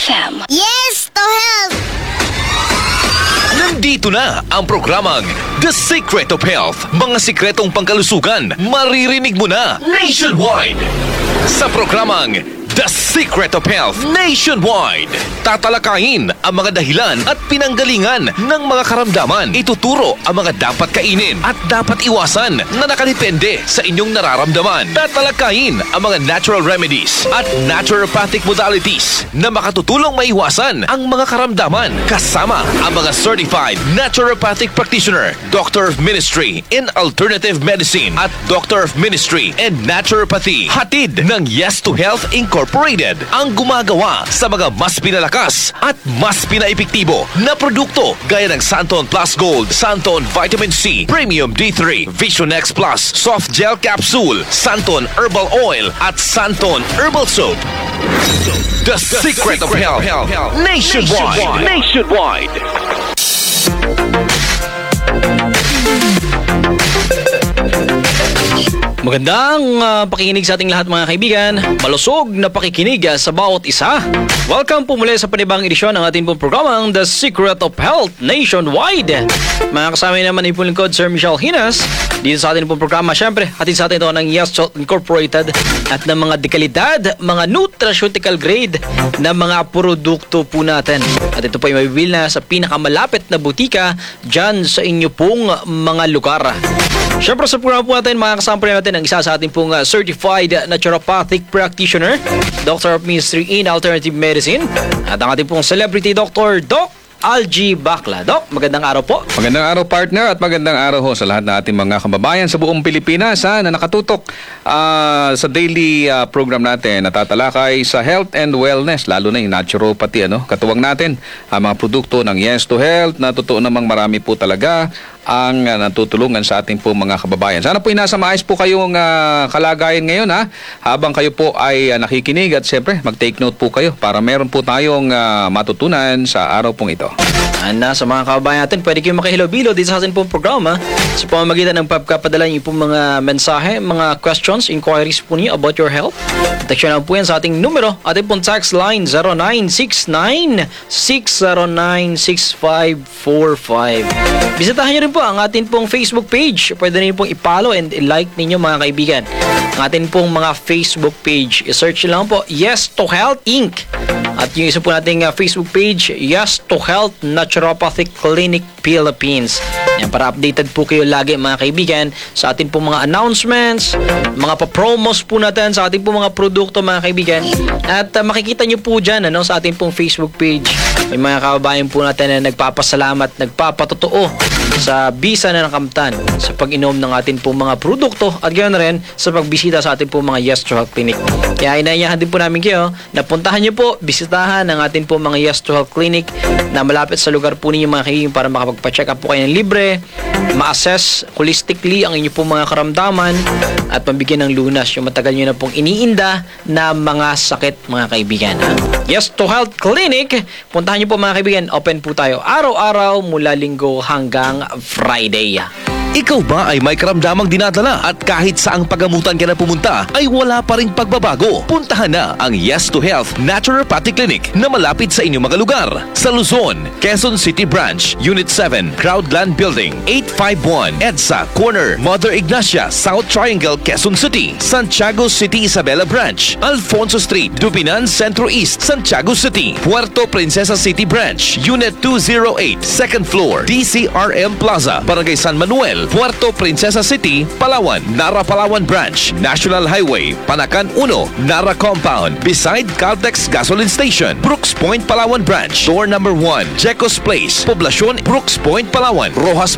FM. Yes to health! Nandito na ang programang The Secret of Health. Mga sikretong pangkalusugan, maririnig mo na nationwide. Sa programang The Secret of Health Nationwide, tatalakayin ang mga dahilan at pinanggalingan ng mga karamdaman. Ituturo ang mga dapat kainin at dapat iwasan na nakadepende sa inyong nararamdaman. Tatalakayin ang mga natural remedies at naturopathic modalities na makatutulong maiwasan ang mga karamdaman. Kasama ang mga certified naturopathic practitioner, Doctor of Ministry in Alternative Medicine at Doctor of Ministry in Naturopathy. Hatid ng Yes to Health Incorporated ang gumagawa sa mga mas pinalakas at mas pinaepektibo na produkto gaya ng Santon Plus Gold, Santon Vitamin C, Premium D3, Vision X Plus, Soft Gel Capsule, Santon Herbal Oil at Santon Herbal Soap. The Secret of Health Nationwide. Magandang pakikinig sa ating lahat mga kaibigan. Malusog na pakikinig sa bawat isa. Welcome po muli sa panibang edisyon ng ating pong programang The Secret of Health Nationwide. Mga kasama naman ay po lingkod Sir Michelle Hinas. Dito sa ating pong programa, syempre, hatid sa atin ito ng Yes Health Incorporated at ng mga dekalidad, mga nutraceutical grade na mga produkto po natin. At ito po ay mabibili na sa pinakamalapit na butika dyan sa inyo pong mga lugar. Syempre sa programa po natin, mga kasama po natin ang isa sa ating pong certified naturopathic practitioner, Doctor of Ministry in Alternative Medicine, at ang ating pong celebrity doctor, Doc Algie Bacla. Doc, magandang araw po. Magandang araw partner at magandang araw ho sa lahat ng ating mga kababayan sa buong Pilipinas na nakatutok sa daily program natin na tatalakay sa health and wellness, lalo na yung naturopathy. Katuwang natin ang mga produkto ng Yes to Health na totoo namang marami po talaga ang natutulungan sa ating po mga kababayan. Sana po nasa maayos po kayong kalagayan ngayon habang kayo po ay nakikinig at siyempre mag-take note po kayo para meron po tayong matutunan sa araw pong ito. Sa mga kababayan natin, pwede kayong makihilo-bilo dito sa ating pong programa sa pamamagitan ng pagkapadala niyo pong mga mensahe, mga questions, inquiries po niyo about your health. Text lang po yan sa ating numero, ating pong text line 0969-609-6545. Bisitahan niyo rin po ang ating pong Facebook page. Pwede niyo pong i-follow and i-like ninyo mga kaibigan. Ang ating pong mga Facebook page, i-search lang po Yes to Health Inc. At yung isa po nating Facebook page, Yes to Health Naturopathic Clinic Philippines. Yan, para updated po kayo lagi mga kaibigan sa ating pong mga announcements, mga pa-promos po natin sa ating pong mga produkto mga kaibigan. At makikita nyo po dyan sa ating pong Facebook page. May mga kababayan po natin na nagpapasalamat, nagpapatotoo sa bisa na nakamtan sa pag-inom ng ating pong mga produkto at ganoon rin sa pagbisita sa ating pong mga Yes to Health Clinic. Kaya inaanyahan din po namin kayo na puntahan nyo po, bisitahan ang ating pong mga Yes to Health Clinic na malapit sa lugar po ninyo mga kaibigan para makapagpa-check up po kayo ng libre, ma-assess holistically ang inyo pong mga karamdaman at pambigyan ng lunas yung matagal nyo na pong iniinda na mga sakit mga kaibigan. Yes to Health Clinic, puntahan nyo po mga kaibigan, open po tayo araw-araw mula Linggo hanggang Friday. Ikaw ba ay may karamdamang dinadala at kahit saang pagamutan ka na pumunta ay wala pa ring pagbabago? Puntahan na ang Yes to Health Naturopathic Clinic na malapit sa inyong mga lugar. Sa Luzon, Quezon City Branch, Unit 7, Crowdland Building, 851, EDSA, Corner, Mother Ignacia, South Triangle, Quezon City. Santiago City Isabela Branch, Alfonso Street, Dubinan Centro East, Santiago City. Puerto Princesa City Branch, Unit 208, 2nd floor, DCRM Plaza, Barangay San Manuel, Puerto Princesa City, Palawan, Nara Palawan Branch, National Highway, Panacan 1, Nara Compound, beside Caltex Gasoline Station, Brooks Point, Palawan Branch, door number 1, Jecos Place, Poblacion, Brooks Point, Palawan, Rojas